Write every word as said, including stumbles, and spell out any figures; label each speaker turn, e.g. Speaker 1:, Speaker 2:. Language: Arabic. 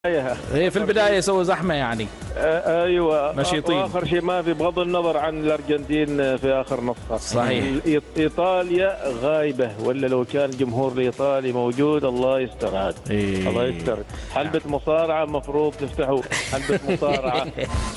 Speaker 1: هي في البدايه يسوي زحمه يعني.
Speaker 2: آه ايوه
Speaker 1: نشيطين.
Speaker 2: واخر شيء ما في، بغض النظر عن الارجنتين في اخر نصها.
Speaker 1: صحيح.
Speaker 2: ايطاليا غايبه، ولا لو كان الجمهور الايطالي موجود الله يستر هذا.
Speaker 1: إيه.
Speaker 2: الله يستر. حلبة مصارعه مفروض تفتحوا حلبة مصارعه.